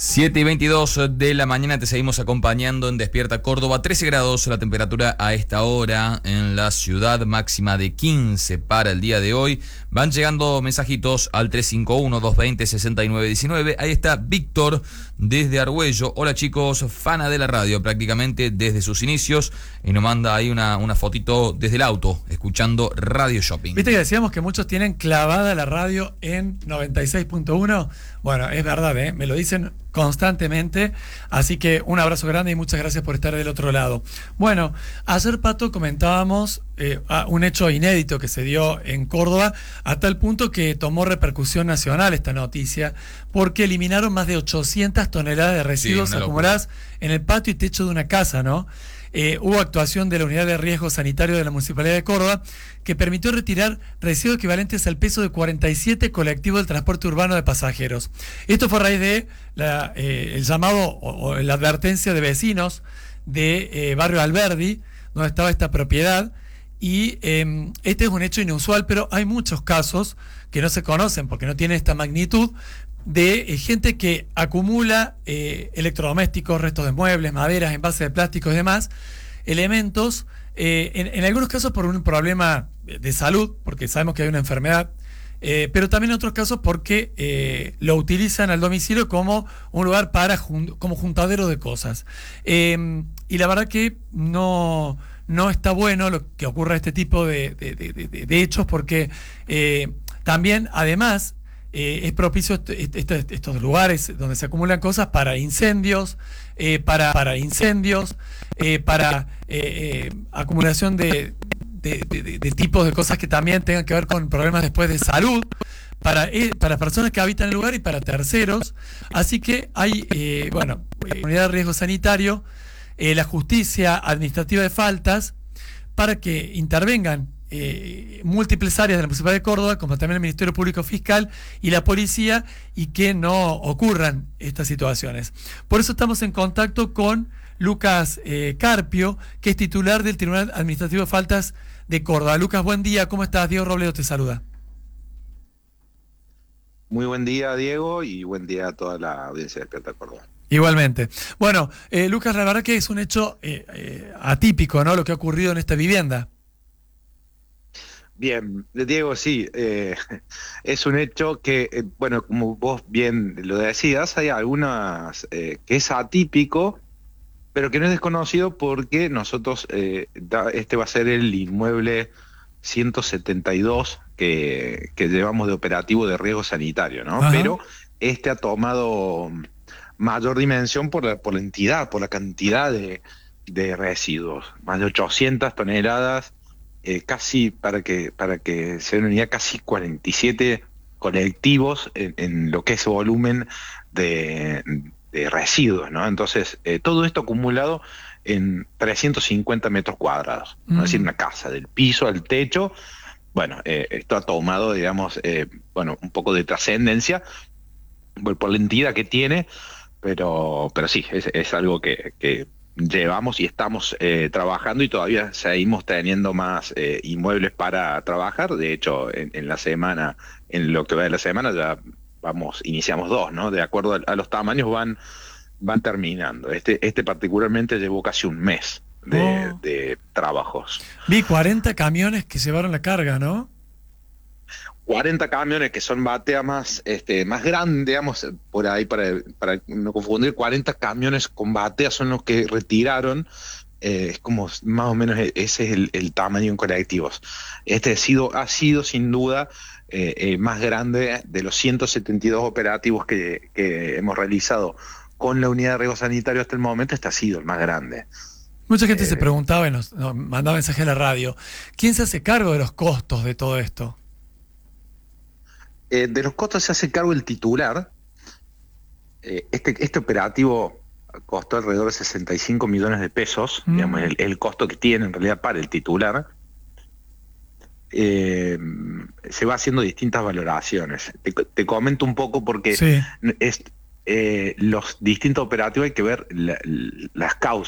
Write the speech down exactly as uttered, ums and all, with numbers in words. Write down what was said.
siete y veintidós de la mañana te seguimos acompañando en Despierta Córdoba. trece grados la temperatura a esta hora en la ciudad, máxima de quince para el día de hoy. Van llegando mensajitos al tres cinco uno, dos dos cero, seis nueve uno nueve. Ahí está Víctor desde Argüello. Hola chicos, fana de la radio prácticamente desde sus inicios. Y nos manda ahí una, una fotito desde el auto, escuchando Radio Shopping. Viste que decíamos que muchos tienen clavada la radio en noventa y seis punto uno. Bueno, es verdad, ¿eh? Me lo dicen constantemente, así que un abrazo grande y muchas gracias por estar del otro lado. Bueno, ayer, Pato, comentábamos eh, un hecho inédito que se dio en Córdoba, a tal punto que tomó repercusión nacional esta noticia, porque eliminaron más de ochocientas toneladas de residuos sí, acumuladas en el patio y techo de una casa, ¿no? Eh, hubo actuación de la Unidad de Riesgo Sanitario de la Municipalidad de Córdoba que permitió retirar residuos equivalentes al peso de cuarenta y siete colectivos del transporte urbano de pasajeros. Esto fue a raíz de la, eh, el llamado o, o la advertencia de vecinos de eh, Barrio Alberdi, donde estaba esta propiedad, y eh, este es un hecho inusual, pero hay muchos casos que no se conocen porque no tienen esta magnitud, de eh, gente que acumula eh, electrodomésticos, restos de muebles, maderas, envases de plástico y demás, elementos, eh, en, en algunos casos por un problema de salud, porque sabemos que hay una enfermedad, eh, pero también en otros casos porque eh, lo utilizan al domicilio como un lugar para jun- como juntadero de cosas. Eh, y la verdad que no, no está bueno lo que ocurra este tipo de, de, de, de, de hechos, porque eh, también, además, Eh, es propicio est- est- est- estos lugares donde se acumulan cosas para incendios, eh, para, para incendios, eh, para eh, eh, acumulación de, de, de, de tipos de cosas que también tengan que ver con problemas después de salud, para, eh, para personas que habitan el lugar y para terceros. Así que hay, eh, bueno, eh, unidad de riesgo sanitario, eh, la justicia administrativa de faltas, para que intervengan Eh, múltiples áreas de la Municipalidad de Córdoba, como también el Ministerio Público Fiscal y la policía, y que no ocurran estas situaciones. Por eso estamos en contacto con Lucas eh, Carpio, que es titular del Tribunal Administrativo de Faltas de Córdoba. Lucas, buen día, ¿cómo estás? Diego Robledo te saluda. Muy buen día, Diego, y buen día a toda la audiencia de Despierta Córdoba. Igualmente. Bueno, eh, Lucas, la verdad que es un hecho eh, eh, atípico, ¿no?, lo que ha ocurrido en esta vivienda. Bien, Diego, sí, eh, es un hecho que, eh, bueno, como vos bien lo decías, hay algunas eh, que es atípico, pero que no es desconocido porque nosotros, eh, da, este va a ser el inmueble ciento setenta y dos que, que llevamos de operativo de riesgo sanitario, ¿no? Ajá. Pero este ha tomado mayor dimensión por la, por la entidad, por la cantidad de, de residuos, más de ochocientas toneladas. Eh, casi, para que para que se den una idea, casi cuarenta y siete colectivos en, en lo que es volumen de, de residuos, ¿no? Entonces, eh, todo esto acumulado en trescientos cincuenta metros cuadrados, ¿no? Mm. Es decir, una casa, del piso al techo. Bueno, eh, esto ha tomado, digamos, eh, bueno, un poco de trascendencia por, por la entidad que tiene, pero, pero sí, es, es algo que... que llevamos y estamos eh, trabajando, y todavía seguimos teniendo más eh, inmuebles para trabajar. De hecho, en, en la semana, en lo que va de la semana, ya vamos, iniciamos dos, ¿no? De acuerdo a, a los tamaños van, van terminando. Este, este particularmente llevó casi un mes de, oh. de trabajos. Vi cuarenta camiones que llevaron la carga, ¿no? cuarenta camiones que son bateas más, este, más grandes, digamos, por ahí, para, para no confundir, cuarenta camiones con bateas son los que retiraron. Eh, es como más o menos ese es el, el tamaño en colectivos. Este ha sido, ha sido sin duda eh, eh, más grande de los ciento setenta y dos operativos que, que hemos realizado con la unidad de riesgo sanitario hasta el momento. Este ha sido el más grande. Mucha gente eh, se preguntaba y nos, nos mandaba mensaje a la radio, ¿quién se hace cargo de los costos de todo esto? Eh, de los costos se hace cargo el titular. Eh, este, este operativo costó alrededor de sesenta y cinco millones de pesos, mm. digamos, el, el costo que tiene en realidad para el titular. Eh, se va haciendo distintas valoraciones. Te, te comento un poco porque sí. es, eh, los distintos operativos hay que ver la, las causas.